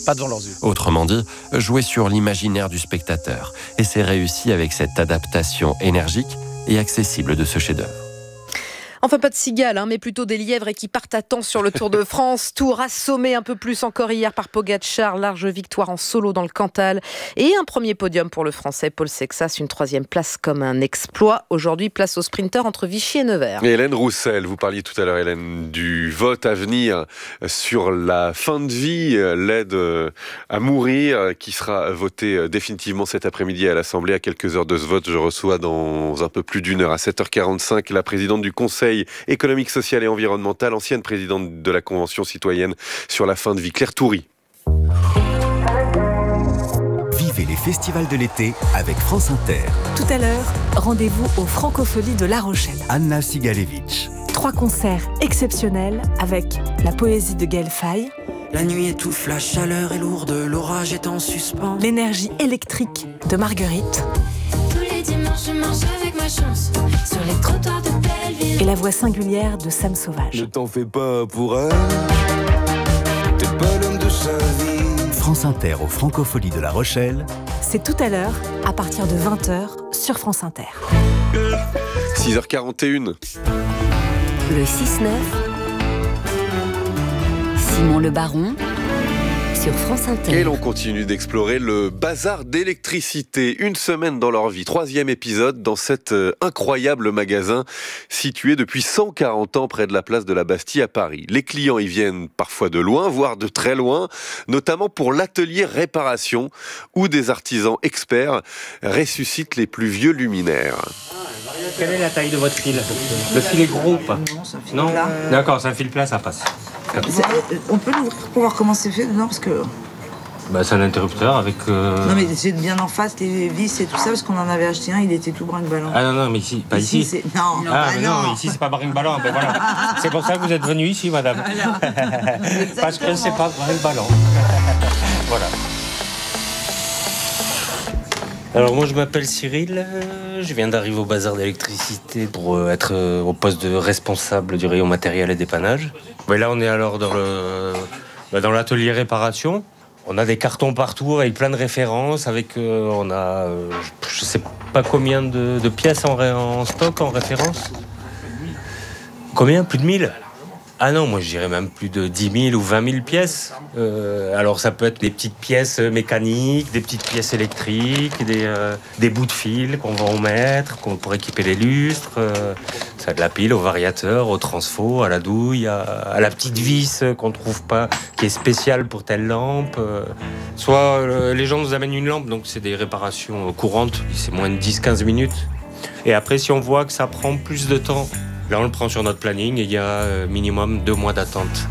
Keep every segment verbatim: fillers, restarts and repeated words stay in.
pas devant leurs yeux. Autrement dit, jouer sur l'imaginaire du spectateur. Et c'est réussi avec cette adaptation énergique et accessible de ce chef-d'œuvre. Enfin, pas de cigales, hein, mais plutôt des lièvres et qui partent à temps sur le Tour de France. Tour assommé un peu plus encore hier par Pogacar. Large victoire en solo dans le Cantal. Et un premier podium pour le Français Paul Sexas. Une troisième place comme un exploit. Aujourd'hui, place au sprinter entre Vichy et Nevers. Et Hélène Roussel, vous parliez tout à l'heure, Hélène, du vote à venir sur la fin de vie, l'aide à mourir, qui sera votée définitivement cet après-midi à l'Assemblée. À quelques heures de ce vote, je reçois dans un peu plus d'une heure, à sept heures quarante-cinq, la présidente du Conseil économique, social et environnemental, ancienne présidente de la Convention citoyenne sur la fin de vie, Claire Toury. Vivez les festivals de l'été avec France Inter. Tout à l'heure, rendez-vous aux Francopholies de La Rochelle. Anna Sigalevitch. Trois concerts exceptionnels avec la poésie de Gaël Faye. La nuit étouffe, la chaleur est lourde, l'orage est en suspens. L'énergie électrique de Marguerite. Tous les dimanches, je marche avec ma chance sur les trottoirs de Belleville. Et la voix singulière de Sam Sauvage. Ne t'en fais pas pour elle, t'es pas l'homme de sa vie. France Inter aux Francopholies de La Rochelle. C'est tout à l'heure, à partir de vingt heures, sur France Inter. six heures quarante et une. Le six neuf. Simon Le Baron. Sur France Inter. Et l'on continue d'explorer le bazar d'électricité. Une semaine dans leur vie. Troisième épisode dans cet euh, incroyable magasin situé depuis cent quarante ans près de la place de la Bastille à Paris. Les clients y viennent parfois de loin, voire de très loin, notamment pour l'atelier réparation où des artisans experts ressuscitent les plus vieux luminaires. Quelle est la taille de votre fil? Le fil est gros ou pas? Non, c'est un fil non plat. D'accord, c'est un fil plat, ça passe. On peut l'ouvrir pour voir comment c'est fait dedans parce que... Bah, c'est un interrupteur avec... Euh... Non mais c'est bien en face, les vis et tout ça, parce qu'on en avait acheté un, il était tout brinque-ballant. Ah non, non, mais ici, pas ici. ici. Non, ah, bah mais non. non, mais ici c'est pas brinque-ballant. Ben voilà. C'est pour ça que vous êtes venu ici, madame. Parce que c'est pas brinque-ballant. Voilà. Alors moi je m'appelle Cyril, je viens d'arriver au bazar d'électricité pour être au poste de responsable du rayon matériel et dépannage. Mais là on est alors dans le dans l'atelier réparation. On a des cartons partout avec plein de références, avec euh, on a euh, je sais pas combien de, de pièces en, en stock en référence. Combien? Plus de mille? Ah non, moi je dirais même plus de dix mille ou vingt mille pièces. Euh, alors ça peut être des petites pièces mécaniques, des petites pièces électriques, des, euh, des bouts de fil qu'on va en mettre, qu'on, pour équiper les lustres. Euh, ça a de la pile au variateur, au transfo, à la douille, à, à la petite vis qu'on trouve pas, qui est spéciale pour telle lampe. Euh, soit euh, les gens nous amènent une lampe, donc c'est des réparations courantes, c'est moins de dix à quinze minutes. Et après si on voit que ça prend plus de temps, là, on le prend sur notre planning et il y a euh, minimum deux mois d'attente.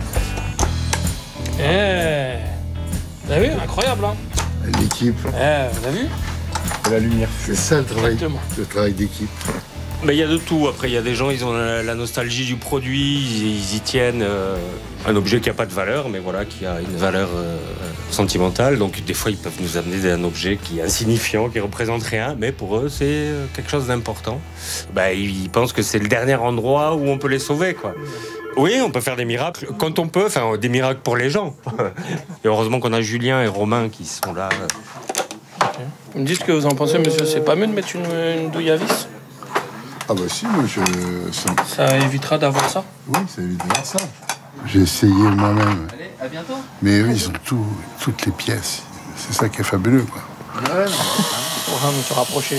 Eh, vous avez vu, incroyable, hein. L'équipe. Eh, vous avez vu? La lumière. C'est ça le travail, le travail d'équipe. Mais il y a de tout. Après, il y a des gens, ils ont la, la nostalgie du produit, ils, ils y tiennent. Euh, un objet qui n'a pas de valeur, mais voilà, qui a une valeur euh, sentimentale. Donc, des fois, ils peuvent nous amener un objet qui est insignifiant, qui représente rien, mais pour eux, c'est quelque chose d'important. Bah, ils pensent que c'est le dernier endroit où on peut les sauver, quoi. Oui, on peut faire des miracles quand on peut, enfin, des miracles pour les gens. Et heureusement qu'on a Julien et Romain qui sont là. Okay. Vous me dites ce que vous en pensez, monsieur. C'est pas mieux de mettre une, une douille à vis? Ah bah si, monsieur... Ça, ça évitera d'avoir ça? Oui, ça évitera ça. J'ai essayé moi-même. Allez, à bientôt. Mais eux, ils ont tout, toutes les pièces. C'est ça qui est fabuleux, quoi. Ouais, non. On va se rapprocher.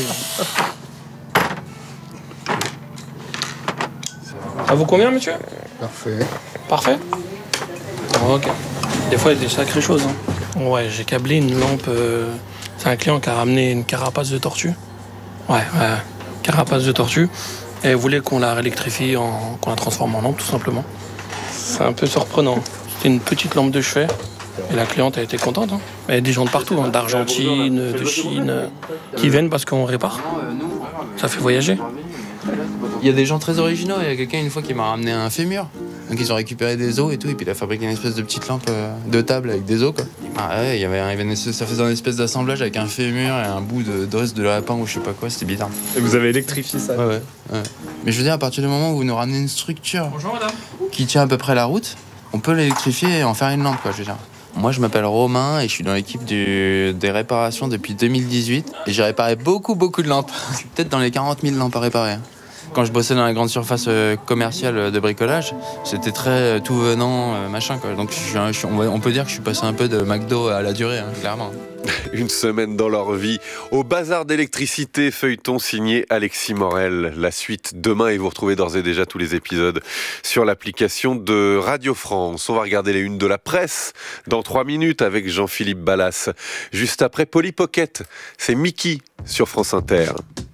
Ça vaut combien, monsieur? Parfait. Parfait? Oh, ok. Des fois, il y a des sacrées choses. Hein. Ouais, j'ai câblé une lampe... Euh... C'est un client qui a ramené une carapace de tortue. Ouais, ouais. Carapace de tortue. Et elle voulait qu'on la réélectrifie, en... qu'on la transforme en lampe, tout simplement. C'est un peu surprenant. C'était une petite lampe de chevet. Et la cliente a été contente. Hein. Il y a des gens de partout, hein, d'Argentine, de Chine, qui viennent parce qu'on répare. Ça fait voyager. Il y a des gens très originaux. Il y a quelqu'un une fois qui m'a ramené un fémur. Donc ils ont récupéré des os et tout, et puis il a fabriqué une espèce de petite lampe de table avec des os, quoi. Ah ouais, il y avait, un, il y avait une, ça faisait un espèce d'assemblage avec un fémur et un bout de d'os de lapin ou je sais pas quoi, c'était bizarre. Et vous avez électrifié ça? Ouais, ouais, ouais. Mais je veux dire, à partir du moment où vous nous ramenez une structure Bonjour, madame. Qui tient à peu près la route, on peut l'électrifier et en faire une lampe, quoi, je veux dire. On, Moi, je m'appelle Romain et je suis dans l'équipe du, des réparations depuis deux mille dix-huit. Et j'ai réparé beaucoup, beaucoup de lampes. Peut-être dans les quarante mille lampes à réparer. Quand je bossais dans la grande surface commerciale de bricolage, c'était très tout venant, machin, quoi. Donc, je suis, je suis, on peut dire que je suis passé un peu de McDo à la durée, hein, clairement. Une semaine dans leur vie au bazar d'électricité, feuilleton signé Alexis Morel. La suite demain et vous retrouvez d'ores et déjà tous les épisodes sur l'application de Radio France. On va regarder les unes de la presse dans trois minutes avec Jean-Philippe Ballas. Juste après Polly Pocket, c'est Mickey sur France Inter.